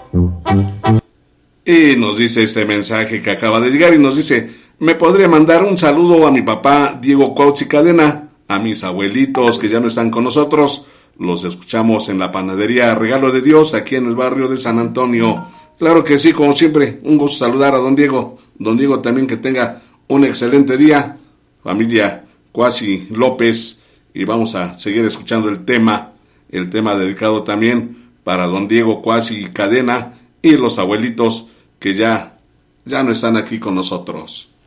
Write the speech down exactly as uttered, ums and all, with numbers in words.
Y nos dice este mensaje que acaba de llegar y nos dice: ¿me podría mandar un saludo a mi papá Diego Cuauhtzi Cadena, a mis abuelitos que ya no están con nosotros? Los escuchamos en la panadería Regalo de Dios, aquí en el barrio de San Antonio. Claro que sí, como siempre, un gusto saludar a don Diego. Don Diego también que tenga un excelente día. Familia Cuauhtzi López, y vamos a seguir escuchando el tema, el tema dedicado también para don Diego Cuauhtzi Cadena y los abuelitos que ya, ya no están aquí con nosotros.